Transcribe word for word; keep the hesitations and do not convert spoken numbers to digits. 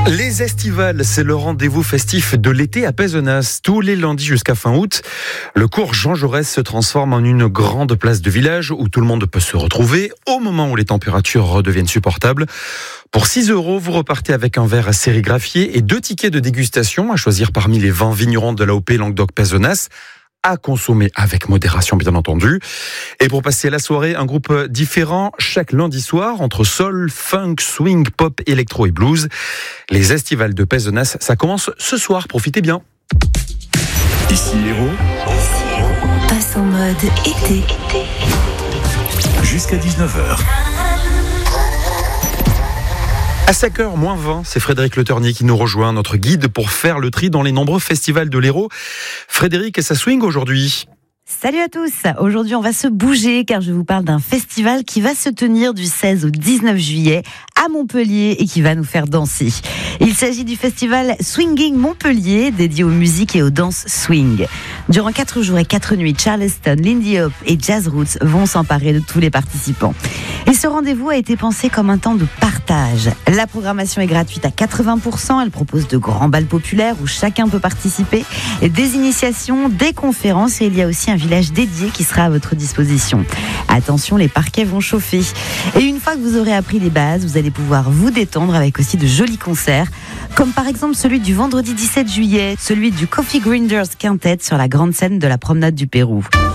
Les estivales, c'est le rendez-vous festif de l'été à Pézenas. Tous les lundis jusqu'à fin août, le cours Jean Jaurès se transforme en une grande place de village où tout le monde peut se retrouver au moment où les températures redeviennent supportables. Pour six euros, vous repartez avec un verre sérigraphié et deux tickets de dégustation à choisir parmi les vins vignerons de l'A O P Languedoc-Pézenas. À consommer avec modération, bien entendu. Et pour passer la soirée, un groupe différent chaque lundi soir entre soul, funk, swing, pop, électro et blues. Les estivales de Pézenas, ça commence ce soir. Profitez bien. Ici Héros. Ici Héros. Passe en mode été. Jusqu'à dix-neuf heures. À cinq heures moins vingt, c'est Frédéric Le Ternier qui nous rejoint, notre guide pour faire le tri dans les nombreux festivals de l'Hérault. Frédéric, et ça swing aujourd'hui? Salut à tous. Aujourd'hui, on va se bouger car je vous parle d'un festival qui va se tenir du seize au dix-neuf juillet à Montpellier et qui va nous faire danser. Il s'agit du festival Swinging Montpellier, dédié aux musiques et aux danses swing. Durant quatre jours et quatre nuits, Charleston, Lindy Hop et Jazz Roots vont s'emparer de tous les participants. Et ce rendez-vous a été pensé comme un temps de partage. La programmation est gratuite à quatre-vingts pour cent. Elle propose de grands bals populaires où chacun peut participer, des initiations, des conférences et il y a aussi un village dédié qui sera à votre disposition. Attention, les parquets vont chauffer. Et une fois que vous aurez appris les bases, vous allez pouvoir vous détendre avec aussi de jolis concerts, comme par exemple celui du vendredi dix-sept juillet, celui du Coffee Grinders Quintet sur la grande scène de la promenade du Pérou.